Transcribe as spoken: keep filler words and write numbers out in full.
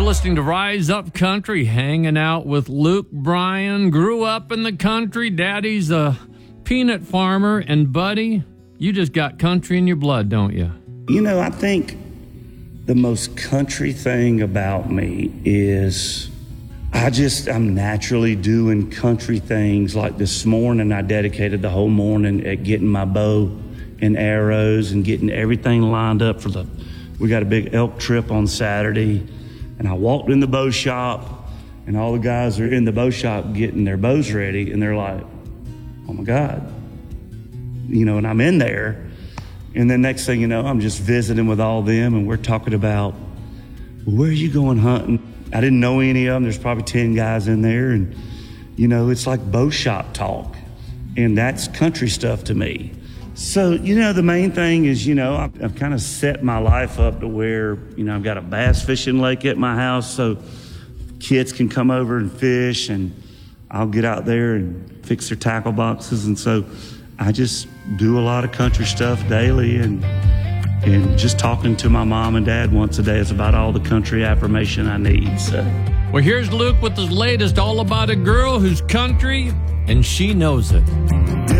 listening to Rise Up Country, hanging out with Luke Bryan. Grew up in the country. Daddy's a peanut farmer. And, buddy, you just got country in your blood, don't you? You know, I think the most country thing about me is I just, I'm naturally doing country things. Like this morning, I dedicated the whole morning at getting my bow and arrows and getting everything lined up for the, we got a big elk trip on Saturday. And I walked in the bow shop, and all the guys are in the bow shop getting their bows ready, and they're like, oh my God. You know, and I'm in there, and then next thing you know, I'm just visiting with all them, and we're talking about, well, where are you going hunting? I didn't know any of them. There's probably ten guys in there, and, you know, it's like bow shop talk, and that's country stuff to me. So, you know, the main thing is, you know, I've, I've kind of set my life up to where, you know, I've got a bass fishing lake at my house so kids can come over and fish, and I'll get out there and fix their tackle boxes. And so I just do a lot of country stuff daily, and and just talking to my mom and dad once a day is about all the country affirmation I need. So, well, here's Luke with his latest, all about a girl who's country, and she knows it.